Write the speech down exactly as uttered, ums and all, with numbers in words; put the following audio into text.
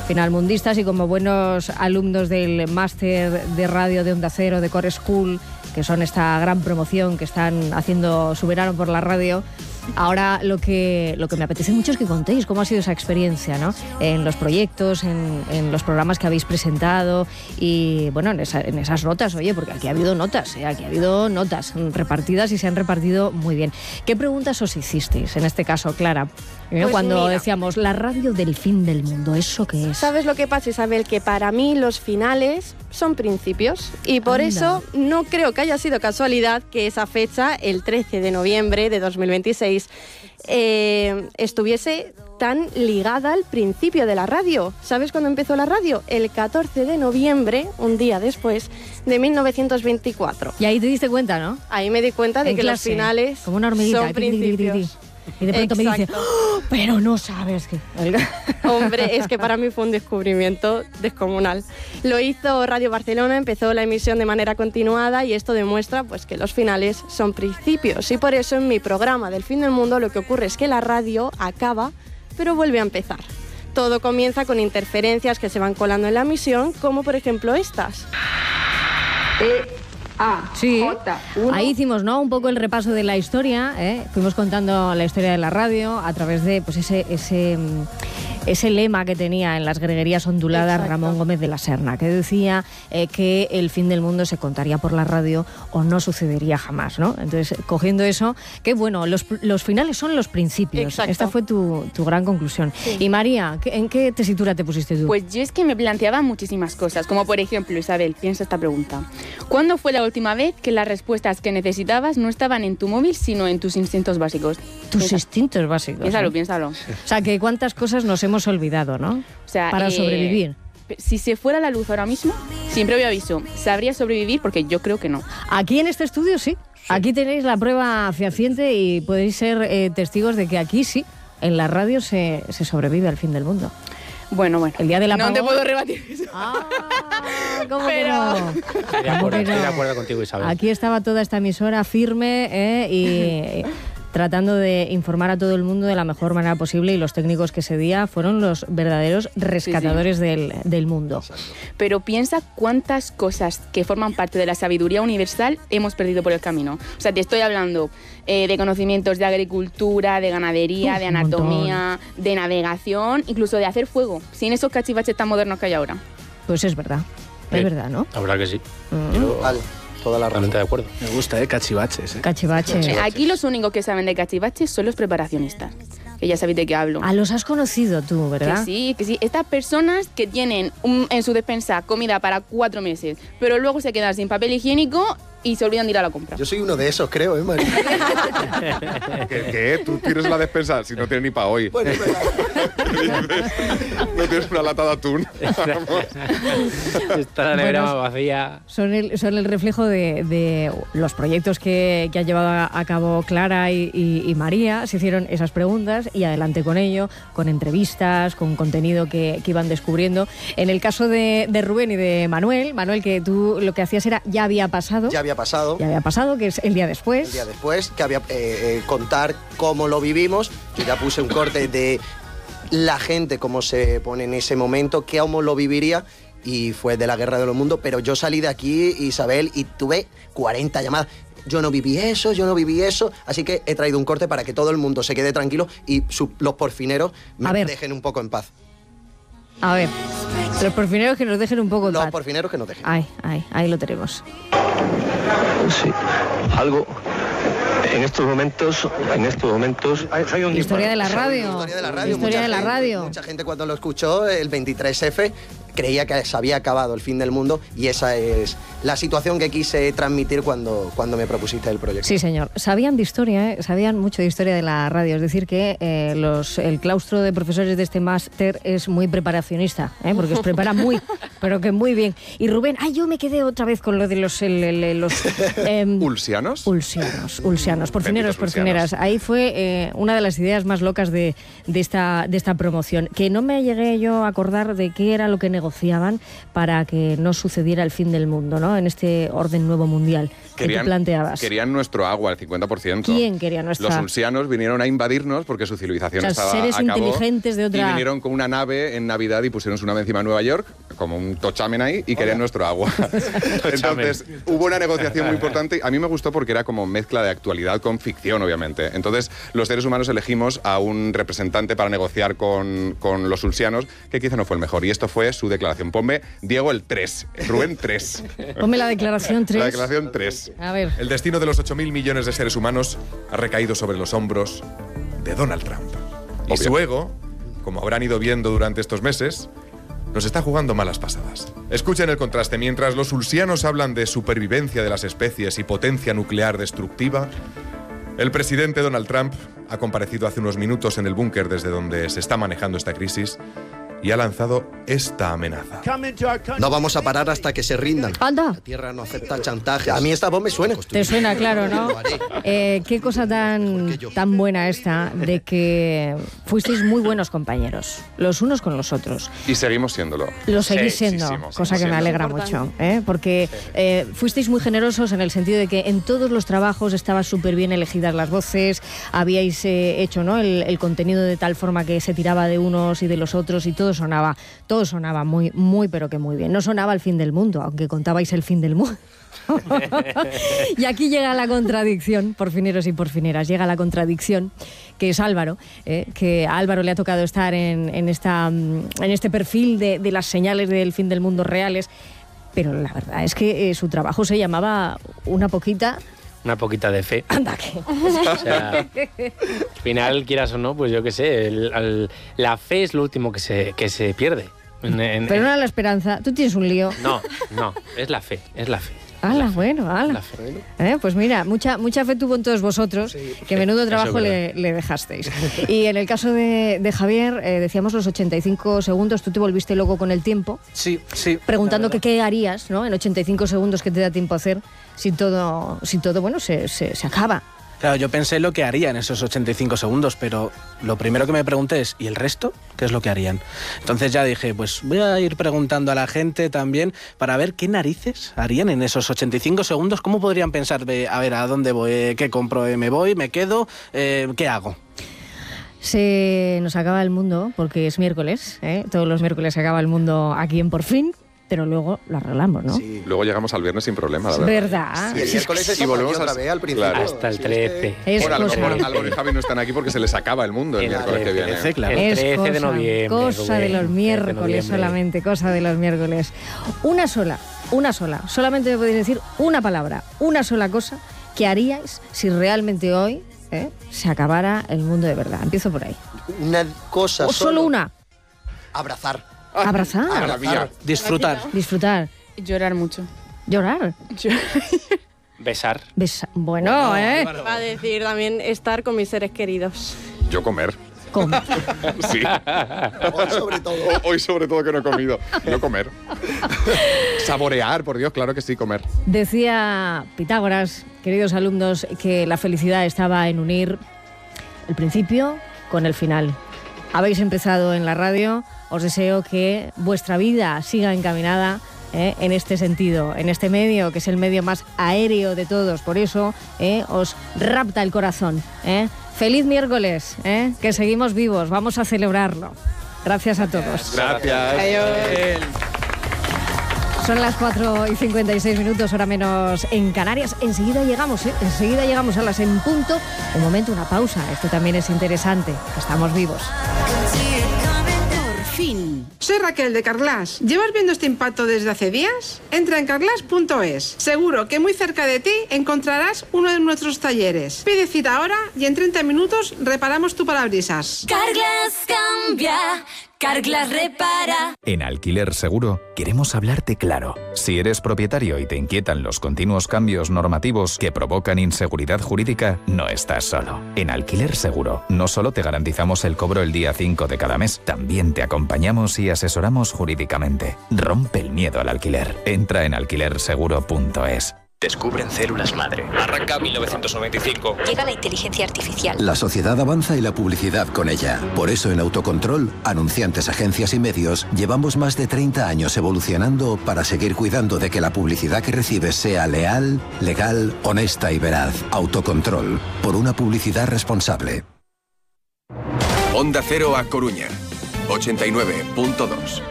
finalmundistas y como buenos alumnos del máster de radio de Onda Cero, de Core School, que son esta gran promoción que están haciendo su verano por la radio. Ahora lo que, lo que me apetece mucho es que contéis cómo ha sido esa experiencia, ¿no? En los proyectos, en, en los programas que habéis presentado y, bueno, en, esa, en esas notas, oye, porque aquí ha habido notas, ¿eh? Aquí ha habido notas repartidas y se han repartido muy bien. ¿Qué preguntas os hicisteis, en este caso, Clara? Pues cuando mira, decíamos, la radio del fin del mundo, ¿eso qué es? ¿Sabes lo que pasa, Isabel? Que para mí los finales son principios y por Anda. eso no creo que haya sido casualidad que esa fecha, el trece de noviembre de dos mil veintiséis, eh, estuviese tan ligada al principio de la radio. ¿Sabes cuándo empezó la radio? El catorce de noviembre, un día después, de mil novecientos veinticuatro. Y ahí te diste cuenta, ¿no? Ahí me di cuenta de en que clase, los finales como una hormiguita, son principios. Y de pronto Exacto. me dice, ¡oh, pero no sabes qué! Hombre, es que para mí fue un descubrimiento descomunal. Lo hizo Radio Barcelona, empezó la emisión de manera continuada y esto demuestra pues, que los finales son principios. Y por eso en mi programa del fin del mundo lo que ocurre es que la radio acaba, pero vuelve a empezar. Todo comienza con interferencias que se van colando en la emisión, como por ejemplo estas. Eh. Ah, sí, ahí hicimos, ¿no?, un poco el repaso de la historia, ¿eh? Fuimos contando la historia de la radio a través de pues ese, ese, ese lema que tenía en las greguerías onduladas Exacto. Ramón Gómez de la Serna, que decía eh, que el fin del mundo se contaría por la radio o no sucedería jamás, ¿no? Entonces, cogiendo eso, que bueno, los, los finales son los principios. Exacto. Esta fue tu, tu gran conclusión. Sí. Y María, ¿en qué tesitura te pusiste tú? Pues yo es que me planteaba muchísimas cosas, como por ejemplo, Isabel, piensa esta pregunta. ¿Cuándo fue la última vez que las respuestas que necesitabas no estaban en tu móvil, sino en tus instintos básicos? Tus Piensa. instintos básicos. Piénsalo, ¿eh? piénsalo. O sea, que cuántas cosas nos hemos olvidado, ¿no? O sea, para eh, sobrevivir. Si se fuera la luz ahora mismo, siempre previo aviso, ¿sabría sobrevivir? Porque yo creo que no. Aquí en este estudio sí. sí. Aquí tenéis la prueba fehaciente y podéis ser eh, testigos de que aquí sí, en la radio se, se sobrevive al fin del mundo. Bueno, bueno. El día de la No te puedo rebatir eso. Ah, ¿cómo Pero... que no? Estoy de acuerdo, estoy de acuerdo contigo, Isabel. Aquí estaba toda esta emisora firme eh, y tratando de informar a todo el mundo de la mejor manera posible y los técnicos que ese día fueron los verdaderos rescatadores sí, sí. Del, del mundo. Exacto. Pero piensa cuántas cosas que forman parte de la sabiduría universal hemos perdido por el camino. O sea, te estoy hablando eh, de conocimientos de agricultura, de ganadería, Uf, de anatomía, de navegación, incluso de hacer fuego, sin esos cachivaches tan modernos que hay ahora. Pues es verdad, sí, es verdad, ¿no? La verdad que sí. Mm. Yo... Vale. Toda la Realmente de acuerdo. Me gusta, ¿eh? Cachivaches, ¿eh? Cachivaches. Eh, Aquí los únicos que saben de cachivaches son los preparacionistas. Que ya sabéis de qué hablo. Ah, los has conocido tú, ¿verdad? Que sí, que sí. Estas personas que tienen un, en su despensa comida para cuatro meses, pero luego se quedan sin papel higiénico y se olvidan de ir a la compra. Yo soy uno de esos, creo, ¿eh, María? ¿Qué, ¿Qué? Tú tienes la despensa si no tienes ni para hoy. Bueno, es verdad. No tienes una lata de atún. Está la nevera bueno, vacía. Son el, son el reflejo de, de los proyectos que, que han llevado a, a cabo Clara y, y, y María. Se hicieron esas preguntas y adelante con ello, con entrevistas, con contenido que, que iban descubriendo. En el caso de, de Rubén y de Manuel, Manuel, que tú lo que hacías era ya había pasado. Ya había pasado. Ya había pasado, que es el día después. El día después, que había eh, eh, contar cómo lo vivimos. Yo ya puse un corte de la gente, cómo se pone en ese momento, cómo lo viviría. Y fue de la Guerra de los Mundos, pero yo salí de aquí, Isabel, y tuve cuarenta llamadas. Yo no viví eso, yo no viví eso, así que he traído un corte para que todo el mundo se quede tranquilo y su, los porfineros me dejen un poco en paz. A ver, los porfineros que nos dejen un poco en los paz. Los porfineros que nos dejen. Ay, ay, ahí lo tenemos. Sí, algo... En estos momentos, en estos momentos hay, hay un historia de la radio. Historia de la radio. Historia mucha de la gente, radio. Mucha gente cuando lo escuchó el veintitrés efe creía que se había acabado el fin del mundo y esa es la situación que quise transmitir cuando, cuando me propusiste el proyecto. Sí, señor. Sabían de historia, ¿eh? Sabían mucho de historia de la radio. Es decir, que eh, los, el claustro de profesores de este máster es muy preparacionista, ¿eh? Porque os prepara muy, pero que muy bien. Y Rubén, ay, yo me quedé otra vez con lo de los... El, el, los eh, ¿Ulsianos? Ulsianos, ulsianos, porfineros, porfineras. Ahí fue eh, una de las ideas más locas de, de, esta, de esta promoción. Que no me llegué yo a acordar de qué era lo que negociaba negociaban para que no sucediera el fin del mundo, ¿no? En este orden nuevo mundial que Querían, tú planteabas. querían nuestro agua, el cincuenta por ciento. ¿Quién quería nuestra? Los ulsianos vinieron a invadirnos porque su civilización O sea, estaba seres acabó, inteligentes de otra- y vinieron con una nave en Navidad y pusieron su nave encima de Nueva York, como un tochamen ahí, y querían nuestro agua. Entonces, hubo una negociación muy importante. A mí me gustó porque era como mezcla de actualidad con ficción, obviamente. Entonces, los seres humanos elegimos a un representante para negociar con, con los ulsianos, que quizá no fue el mejor. Y esto fue su declaración. Ponme, Diego, el tres. Rubén, tres. Ponme la declaración tres. La declaración tres. A ver. El destino de los ocho mil millones de seres humanos ha recaído sobre los hombros de Donald Trump. Y Obvio. su ego, como habrán ido viendo durante estos meses, nos está jugando malas pasadas. Escuchen el contraste. Mientras los ulsianos hablan de supervivencia de las especies y potencia nuclear destructiva, el presidente Donald Trump ha comparecido hace unos minutos en el búnker desde donde se está manejando esta crisis y ha lanzado esta amenaza. No vamos a parar hasta que se rindan. Anda. La tierra no acepta chantaje. A mí esta voz me suena. Te suena, claro, ¿no? Lo haré. Eh, qué cosa tan, tan buena esta de que fuisteis muy buenos compañeros, los unos con los otros. Y seguimos siéndolo. Lo seguís Sí, sí, siendo, sí, cosa que me siendo. alegra mucho, ¿eh? Porque eh, fuisteis muy generosos en el sentido de que en todos los trabajos estaban súper bien elegidas las voces, habíais eh, hecho, ¿no?, el, el contenido de tal forma que se tiraba de unos y de los otros y todo sonaba, todo sonaba muy, muy, pero que muy bien. No sonaba el fin del mundo, aunque contabais el fin del mundo. Y aquí llega la contradicción, por fineros y por fineras, llega la contradicción, que es Álvaro, eh, que a Álvaro le ha tocado estar en, en, esta, en este perfil de, de las señales del fin del mundo reales, pero la verdad es que eh, su trabajo se llamaba Una poquita... Una poquita de fe. Anda, que... O sea, al final, quieras o no, pues yo qué sé, el- el- la fe es lo último que se, que se pierde. En- en- Pero no era la esperanza, tú tienes un lío. No, no, es la fe, es la fe. Ala, bueno, ala. La fe. Eh, pues mira, mucha mucha fe tuvo en todos vosotros, que menudo trabajo es le, le dejasteis. Y en el caso de, de Javier, eh, decíamos los ochenta y cinco segundos, tú te volviste loco con el tiempo, Sí, sí. preguntando la que verdad. qué harías, ¿no?, en ochenta y cinco segundos que te da tiempo a hacer, si todo, si todo bueno, se, se, se acaba. Claro, yo pensé lo que haría en esos ochenta y cinco segundos, pero lo primero que me pregunté es, ¿y el resto? ¿Qué es lo que harían? Entonces ya dije, pues voy a ir preguntando a la gente también para ver qué narices harían en esos ochenta y cinco segundos, cómo podrían pensar de, a ver, ¿a dónde voy? ¿Qué compro? ¿Me voy? ¿Me quedo? Eh, ¿Qué hago? Se nos acaba el mundo, porque es miércoles, ¿eh? Todos los miércoles se acaba el mundo aquí en Por Fin, pero luego lo arreglamos, ¿no? Sí. Luego llegamos al viernes sin problema, la Es verdad. verdad. Y el miércoles es Y volvemos otra a- vez al principio. claro. Hasta el Sí, trece. Es Bueno, a lo cosa- mejor Álvaro y Javi no están aquí porque se les acaba el mundo el El miércoles que trece, viene. trece, claro. El Es trece de cosa- noviembre. Cosa de Rubén, los trece de miércoles noviembre. solamente, cosa de los miércoles. Una sola, una sola. Solamente me podéis decir una palabra, una sola cosa que haríais si realmente hoy ¿eh? se acabara el mundo de verdad. Empiezo por ahí. Una cosa O solo una. Abrazar. Abrazar, Maravilla. Disfrutar. disfrutar, Llorar mucho. llorar. Besar. Besa- Bueno, ¿eh? Va a decir también estar con mis seres queridos. Yo comer. ¿Cómo? Sí. Hoy sobre todo. Hoy sobre todo que no he comido. Yo comer. Saborear, por Dios, claro que sí, comer. Decía Pitágoras, queridos alumnos, que la felicidad estaba en unir el principio con el final. Habéis empezado en la radio, os deseo que vuestra vida siga encaminada ¿eh? en este sentido, en este medio, que es el medio más aéreo de todos. Por eso ¿eh? os rapta el corazón. ¿eh? Feliz miércoles, ¿eh? que seguimos vivos, vamos a celebrarlo. Gracias a todos. Gracias. Son las cuatro y cincuenta y seis minutos, hora menos en Canarias. Enseguida llegamos, ¿eh? Enseguida llegamos a las en punto. Un momento, una pausa. Esto también es interesante. Estamos vivos. Por fin. Soy Raquel de Carglass. ¿Llevas viendo este impacto desde hace días? Entra en carglass punto es. Seguro que muy cerca de ti encontrarás uno de nuestros talleres. Pide cita ahora y en treinta minutos reparamos tu parabrisas. Carglass cambia, Carglass repara. En Alquiler Seguro queremos hablarte claro. Si eres propietario y te inquietan los continuos cambios normativos que provocan inseguridad jurídica, no estás solo. En Alquiler Seguro no solo te garantizamos el cobro el día cinco de cada mes, también te acompañamos y asesoramos jurídicamente. Rompe el miedo al alquiler. Entra en alquiler seguro punto es. Descubren células madre. Arranca mil novecientos noventa y cinco. Llega la inteligencia artificial. La sociedad avanza y la publicidad con ella. Por eso en Autocontrol, anunciantes, agencias y medios, llevamos más de treinta años evolucionando para seguir cuidando de que la publicidad que recibes sea leal, legal, honesta y veraz. Autocontrol, por una publicidad responsable. Onda Cero A Coruña, ochenta y nueve punto dos.